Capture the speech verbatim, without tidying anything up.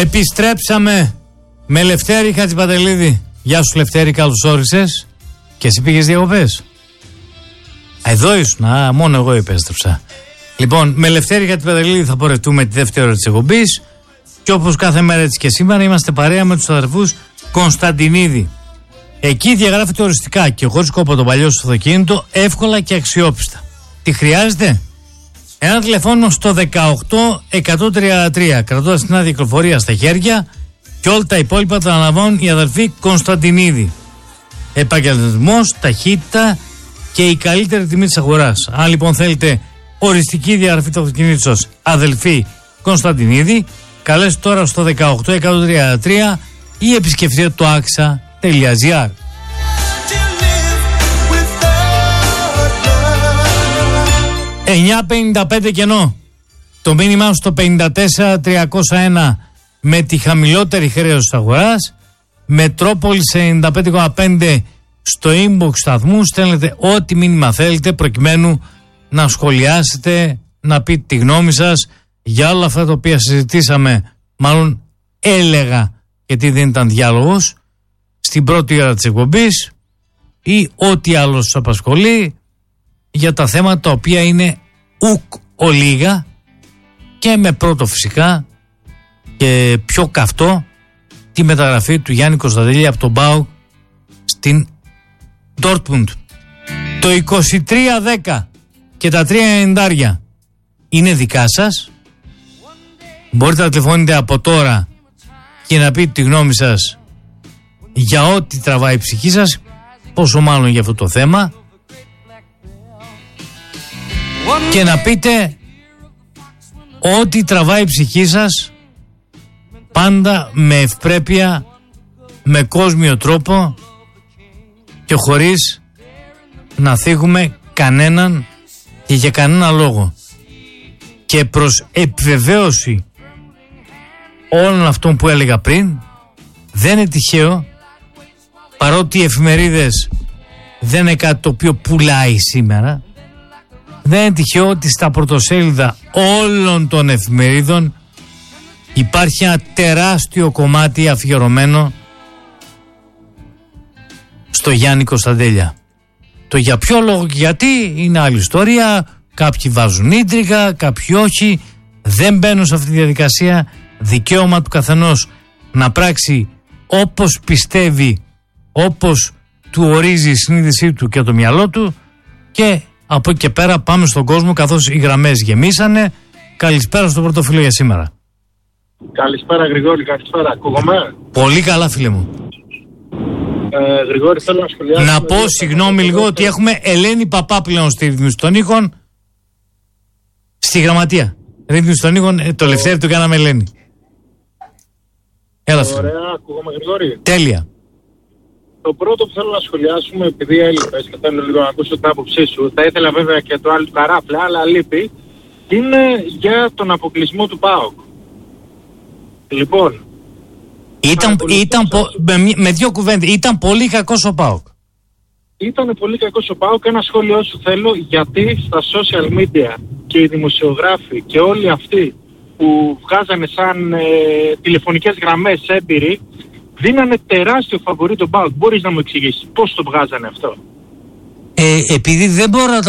Επιστρέψαμε με Λευτέρη Χατζηπαντελίδη. Γεια σου Λευτέρη, καλώς όρισες. Και εσύ πήγες διακοπές? Εδώ ήσουν, α, μόνο εγώ επέστρεψα. Λοιπόν, με Λευτέρη Χατζηπαντελίδη θα πορευτούμε τη δεύτερη ώρα της εκπομπής. Και όπως κάθε μέρα έτσι και σήμερα είμαστε παρέα με τους αδερφούς Κωνσταντινίδη. Εκεί διαγράφεται οριστικά και χωρίς κόπο το παλιό στο αυτοκίνητο, εύκολα και αξιόπιστα. Τι χρειάζεται? Ένα τηλεφώνημα στο δεκαοκτώ εκατόν τριάντα τρία, κρατώντας την άδεια κυκλοφορία στα χέρια, και όλα τα υπόλοιπα τα αναλαμβάνουν οι αδερφοί Κωνσταντινίδη. Επαγγελματισμός, ταχύτητα και η καλύτερη τιμή της αγοράς. Αν λοιπόν θέλετε οριστική διαγραφή του αυτοκινήτου σας, αδελφοί Κωνσταντινίδη, καλέστε τώρα στο δεκαοκτώ εκατόν τριάντα τρία ή επισκεφτείτε το άξα τελεία τζι άρ. εννιά πενήντα πέντε κενό. Το μήνυμά στο πενήντα τέσσερα τριακόσια ένα με τη χαμηλότερη χρέωση της αγοράς. Μετρόπολης ενενήντα πέντε κόμμα πέντε στο inbox σταθμού. Στέλνετε ό,τι μήνυμα θέλετε προκειμένου να σχολιάσετε, να πείτε τη γνώμη σας για όλα αυτά τα οποία συζητήσαμε, μάλλον έλεγα γιατί δεν ήταν διάλογος, στην πρώτη ώρα της εκπομπής, ή ό,τι άλλο σας απασχολεί για τα θέματα τα οποία είναι ουκ ολίγα, και με πρώτο φυσικά και πιο καυτό τη μεταγραφή του Γιάννη Κωνσταντέλια από τον ΠΑΟΚ στην Ντόρτμουντ. Το είκοσι τρία δέκα και τα τρία ενενήντα είναι δικά σας. Μπορείτε να τηλεφωνείτε από τώρα και να πείτε τη γνώμη σας για ό,τι τραβάει η ψυχή σας, πόσο μάλλον για αυτό το θέμα, και να πείτε ό,τι τραβάει η ψυχή σας, πάντα με ευπρέπεια, με κόσμιο τρόπο και χωρίς να θίγουμε κανέναν και για κανένα λόγο. Και προς επιβεβαίωση όλων αυτών που έλεγα πριν, δεν είναι τυχαίο, παρότι οι εφημερίδες δεν είναι κάτι το οποίο πουλάει σήμερα, δεν είναι τυχαίο ότι στα πρωτοσέλιδα όλων των εφημερίδων υπάρχει ένα τεράστιο κομμάτι αφιερωμένο στο Γιάννη Κωνσταντέλια. Το για ποιο λόγο και γιατί είναι άλλη ιστορία. Κάποιοι βάζουν ίντριγα, κάποιοι όχι. Δεν μπαίνουν σε αυτή τη διαδικασία. Δικαίωμα του καθενός να πράξει όπως πιστεύει, όπως του ορίζει η συνείδησή του και το μυαλό του. Και από εκεί και πέρα πάμε στον κόσμο, καθώς οι γραμμές γεμίσανε. Καλησπέρα στο πρώτο φίλο για σήμερα. Καλησπέρα Γρηγόρη, καλησπέρα. Ακούγομαι? Πολύ καλά φίλε μου. Ε, Γρηγόρη, θέλω να σχολιάσω. Να πω συγγνώμη λίγο ότι έχουμε Ελένη Παπά πλέον στη ρύθμιση των ήχων, στη γραμματεία. Ρύθμιση των ήχων, το Λευτέρη του κάναμε Ελένη. Έλα φίλε. Ωραία, ακούγομαι Γρηγόρη. Τέλεια. Το πρώτο που θέλω να σχολιάσουμε, επειδή έλειπες και θέλω λίγο να ακούσω την άποψή σου, θα ήθελα βέβαια και το άλλο του Καράφλα, αλλά λείπει, είναι για τον αποκλεισμό του ΠΑΟΚ. Λοιπόν, Ήταν, ήταν πο, με, με δύο κουβέντες, ήταν πολύ κακός ο ΠΑΟΚ. Ήταν πολύ κακός ο ΠΑΟΚ. Ένα σχόλιο σου θέλω, γιατί στα social media και οι δημοσιογράφοι και όλοι αυτοί που βγάζανε σαν ε, τηλεφωνικές γραμμές έμπειροι, δίνανε τεράστιο φαβορί τον ΠΑΟΚ. Μπορείς να μου εξηγήσεις πώς το βγάζανε αυτό? Ε, επειδή δεν μπορώ να το